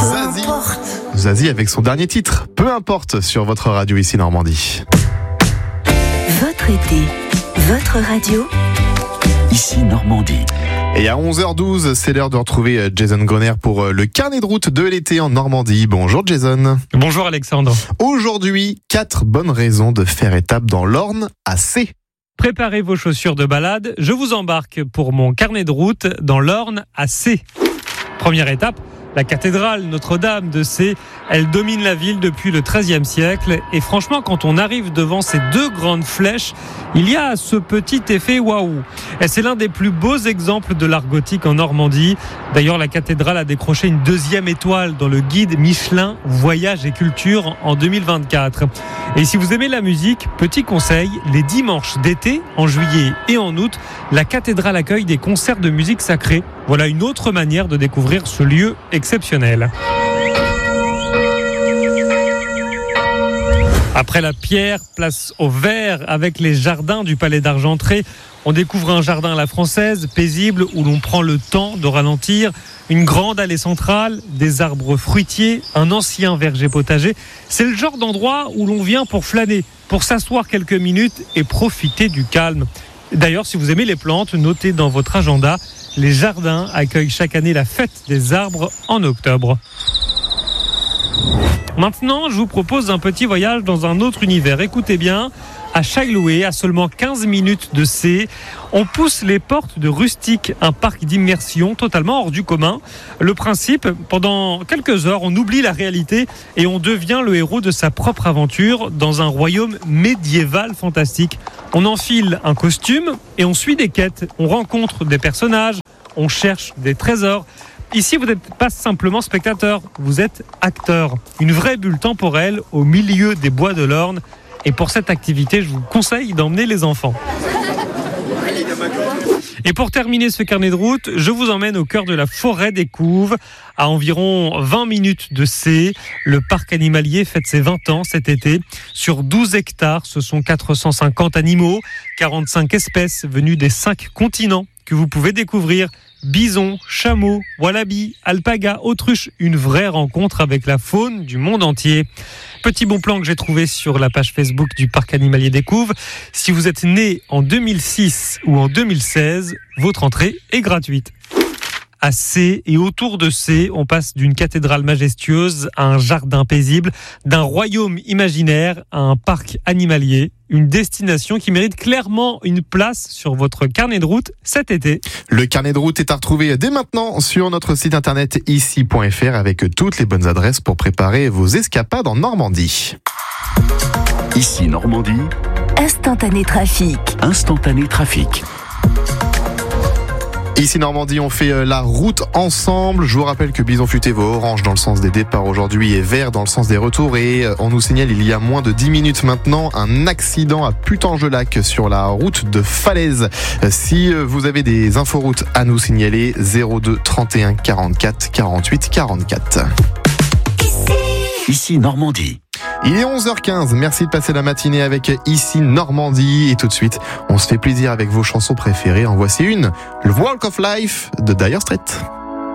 Zazie avec son dernier titre, Peu importe, sur votre radio ici Normandie. Votre été, votre radio, ici Normandie. Et à 11h12, c'est l'heure de retrouver Jason Grenier pour le carnet de route de l'été en Normandie. Bonjour Jason. Bonjour Alexandre. Aujourd'hui, 4 bonnes raisons de faire étape dans l'Orne à C. Préparez vos chaussures de balade, je vous embarque pour mon carnet de route dans l'Orne à C. Première étape, la cathédrale Notre-Dame de C. Elle domine la ville depuis le XIIIe siècle. Et franchement, quand on arrive devant ces deux grandes flèches, il y a ce petit effet waouh. Et c'est l'un des plus beaux exemples de l'art gothique en Normandie. D'ailleurs, la cathédrale a décroché une 2e étoile dans le guide Michelin Voyage et Culture en 2024. Et si vous aimez la musique, petit conseil, les dimanches d'été, en juillet et en août, la cathédrale accueille des concerts de musique sacrée. Voilà une autre manière de découvrir ce lieu exceptionnel. Après la pierre, place au vert avec les jardins du Palais d'Argentré. On découvre un jardin à la française, paisible, où l'on prend le temps de ralentir. Une grande allée centrale, des arbres fruitiers, un ancien verger potager. C'est le genre d'endroit où l'on vient pour flâner, pour s'asseoir quelques minutes et profiter du calme. D'ailleurs, si vous aimez les plantes, notez dans votre agenda, les jardins accueillent chaque année la fête des arbres en octobre. Maintenant, je vous propose un petit voyage dans un autre univers. Écoutez bien, à Chailloué, à seulement 15 minutes de C, on pousse les portes de Rustique, un parc d'immersion totalement hors du commun. Le principe, pendant quelques heures, on oublie la réalité et on devient le héros de sa propre aventure dans un royaume médiéval fantastique. On enfile un costume et on suit des quêtes. On rencontre des personnages, on cherche des trésors. Ici, vous n'êtes pas simplement spectateur, vous êtes acteur. Une vraie bulle temporelle au milieu des bois de l'Orne. Et pour cette activité, je vous conseille d'emmener les enfants. Et pour terminer ce carnet de route, je vous emmène au cœur de la forêt des Couves, à environ 20 minutes de C. Le parc animalier fête ses 20 ans cet été. Sur 12 hectares, ce sont 450 animaux, 45 espèces venues des 5 continents que vous pouvez découvrir. Bisons, chameaux, wallabies, alpagas, autruches, une vraie rencontre avec la faune du monde entier. Petit bon plan que j'ai trouvé sur la page Facebook du Parc Animalier des Couves. Si vous êtes né en 2006 ou en 2016, votre entrée est gratuite. À C et autour de C, on passe d'une cathédrale majestueuse à un jardin paisible, d'un royaume imaginaire à un parc animalier. Une destination qui mérite clairement une place sur votre carnet de route cet été. Le carnet de route est à retrouver dès maintenant sur notre site internet ici.fr avec toutes les bonnes adresses pour préparer vos escapades en Normandie. Ici Normandie, instantané trafic. Instantané trafic. Ici Normandie, on fait la route ensemble. Je vous rappelle que Bison Futé vaut orange dans le sens des départs aujourd'hui et vert dans le sens des retours. Et on nous signale il y a moins de 10 minutes maintenant un accident à Putange-Lac sur la route de Falaise. Si vous avez des inforoutes à nous signaler, 02 31 44 48 44. Ici Normandie. Il est 11h15, merci de passer la matinée avec Ici Normandie. Et tout de suite, on se fait plaisir avec vos chansons préférées. En voici une, le Walk of Life de Dire Straits.